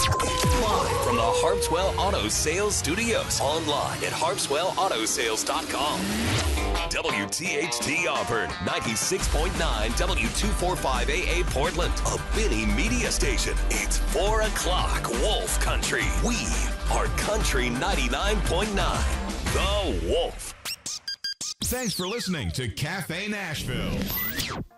Live from the Harpswell Auto Sales Studios. Online at harpswelllautosales.com. WTHT Auburn, 96.9 W245AA Portland. A Benny Media Station. It's 4 o'clock Wolf Country. We are Country 99.9. The Wolf. Thanks for listening to Cafe Nashville.